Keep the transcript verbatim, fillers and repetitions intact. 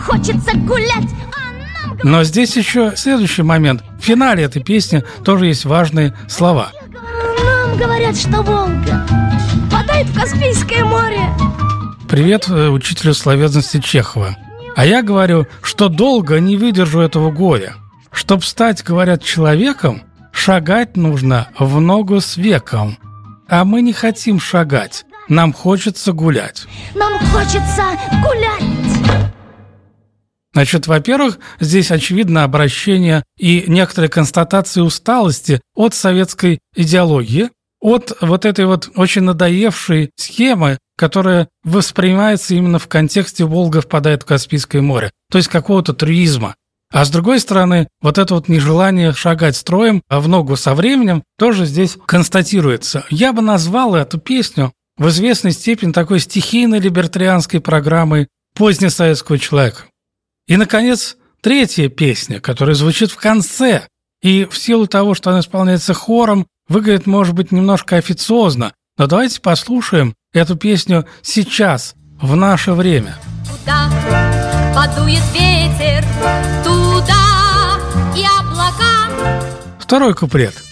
хочется гулять. Но здесь еще следующий момент. В финале этой песни тоже есть важные слова. Нам говорят, что Волга впадает в Каспийское море. Привет учителю словесности Чехова. А я говорю, что долго не выдержу этого горя. Чтоб стать, говорят, человеком, шагать нужно в ногу с веком. А мы не хотим шагать, нам хочется гулять. Нам хочется гулять. Значит, во-первых, здесь очевидно обращение и некоторые констатации усталости от советской идеологии, от вот этой вот очень надоевшей схемы, которая воспринимается именно в контексте «Волга впадает в Каспийское море», то есть какого-то трюизма. А с другой стороны, вот это вот нежелание шагать строем, а в ногу со временем, тоже здесь констатируется. Я бы назвал эту песню в известной степени такой стихийной либертарианской программой позднесоветского человека. И, наконец, третья песня, которая звучит в конце, и в силу того, что она исполняется хором, выглядит, может быть, немножко официозно, но давайте послушаем эту песню сейчас, в наше время. Куда подует ветер, туда и облака. Второй куплет.